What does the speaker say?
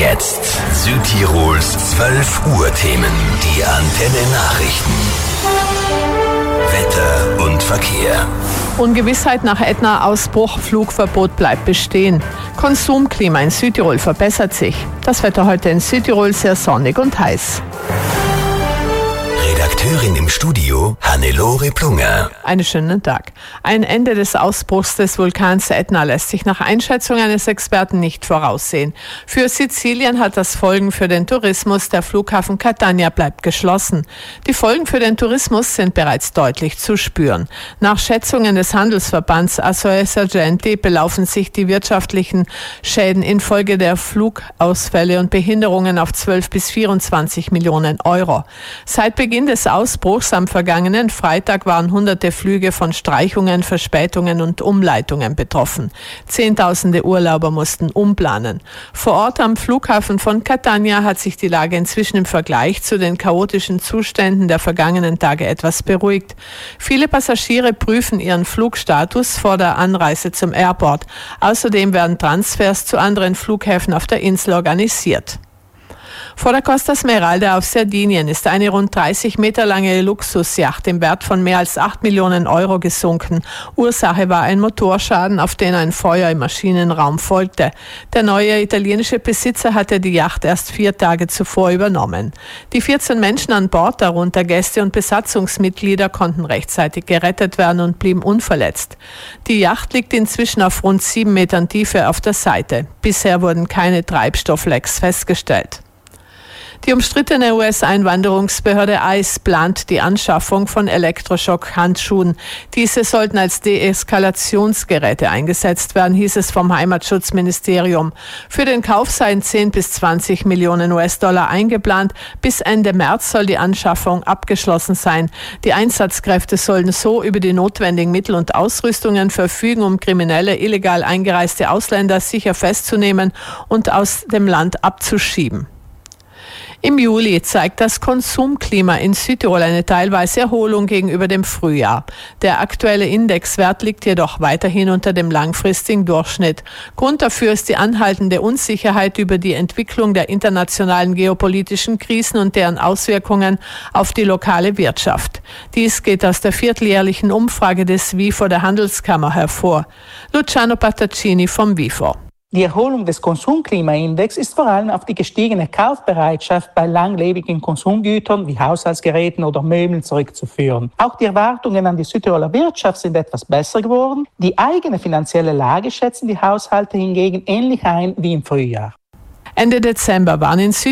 jetzt Südtirols 12 Uhr Themen. Die Antenne Nachrichten. Wetter und Verkehr. Ungewissheit nach Ätna-Ausbruch, Flugverbot bleibt bestehen. Konsumklima in Südtirol verbessert sich. Das Wetter heute in Südtirol sehr sonnig und heiß. Redakteurin im Studio Hannelore Plunger. Einen schönen Tag. Ein Ende des Ausbruchs des Vulkans Ätna lässt sich nach Einschätzung eines Experten nicht voraussehen. Für Sizilien hat das Folgen für den Tourismus. Der Flughafen Catania bleibt geschlossen. Die Folgen für den Tourismus sind bereits deutlich zu spüren. Nach Schätzungen des Handelsverbands Assoesergenti belaufen sich die wirtschaftlichen Schäden infolge der Flugausfälle und Behinderungen auf 12 bis 24 Millionen Euro. Seit Beginn des Ausbruchs am vergangenen Freitag waren hunderte Flüge von Streichungen, Verspätungen und Umleitungen betroffen. Zehntausende Urlauber mussten umplanen. Vor Ort am Flughafen von Catania hat sich die Lage inzwischen im Vergleich zu den chaotischen Zuständen der vergangenen Tage etwas beruhigt. Viele Passagiere prüfen ihren Flugstatus vor der Anreise zum Airport. Außerdem werden Transfers zu anderen Flughäfen auf der Insel organisiert. Vor der Costa Smeralda auf Sardinien ist eine rund 30 Meter lange Luxusjacht im Wert von mehr als 8 Millionen Euro gesunken. Ursache war ein Motorschaden, auf den ein Feuer im Maschinenraum folgte. Der neue italienische Besitzer hatte die Yacht erst 4 Tage zuvor übernommen. Die 14 Menschen an Bord, darunter Gäste und Besatzungsmitglieder, konnten rechtzeitig gerettet werden und blieben unverletzt. Die Yacht liegt inzwischen auf rund 7 Metern Tiefe auf der Seite. Bisher wurden keine Treibstofflecks festgestellt. Die umstrittene US-Einwanderungsbehörde ICE plant die Anschaffung von Elektroschock-Handschuhen. Diese sollten als Deeskalationsgeräte eingesetzt werden, hieß es vom Heimatschutzministerium. Für den Kauf seien 10 bis 20 Millionen US-Dollar eingeplant. Bis Ende März soll die Anschaffung abgeschlossen sein. Die Einsatzkräfte sollen so über die notwendigen Mittel und Ausrüstungen verfügen, um kriminelle, illegal eingereiste Ausländer sicher festzunehmen und aus dem Land abzuschieben. Im Juli zeigt das Konsumklima in Südtirol eine teilweise Erholung gegenüber dem Frühjahr. Der aktuelle Indexwert liegt jedoch weiterhin unter dem langfristigen Durchschnitt. Grund dafür ist die anhaltende Unsicherheit über die Entwicklung der internationalen geopolitischen Krisen und deren Auswirkungen auf die lokale Wirtschaft. Dies geht aus der vierteljährlichen Umfrage des WIFO der Handelskammer hervor. Luciano Pattaccini vom WIFO. Die Erholung des Konsumklimaindex ist vor allem auf die gestiegene Kaufbereitschaft bei langlebigen Konsumgütern wie Haushaltsgeräten oder Möbeln zurückzuführen. Auch die Erwartungen an die Südtiroler Wirtschaft sind etwas besser geworden. Die eigene finanzielle Lage schätzen die Haushalte hingegen ähnlich ein wie im Frühjahr. Ende Dezember waren in